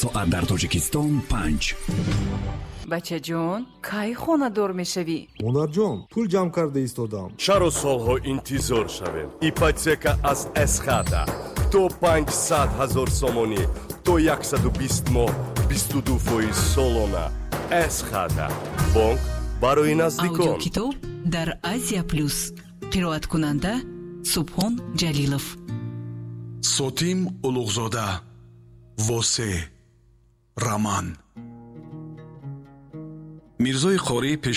соат дар Тоҷикистон 5. бача ҷон, кай хонадор мешавӣ? монарҷон, пул ҷамъ карда истодам. чаро солҳо интизор шавем? ипотека аз эсхата то 500 000 сомонӣ то 120 моҳ 22% солона. эсхата бонк барои наздикон. аудиокитоб дар Азия Плюс. қироаткунанда Субҳон Ҷалилов. Сотим Улуғзода. восе Роман. мирзои қори пеш